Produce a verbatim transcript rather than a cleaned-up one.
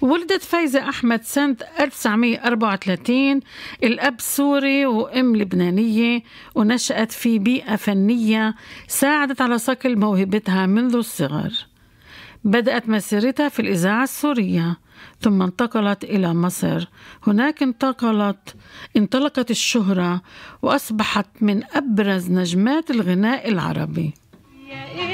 ولدت فايزة أحمد سنة ألف وتسعمية وأربعة وثلاثين، الأب سوري وأم لبنانية، ونشأت في بيئة فنية ساعدت على صقل موهبتها منذ الصغر. بدأت مسيرتها في الإذاعة السورية ثم انتقلت إلى مصر. هناك انتقلت انطلقت الشهرة وأصبحت من أبرز نجمات الغناء العربي.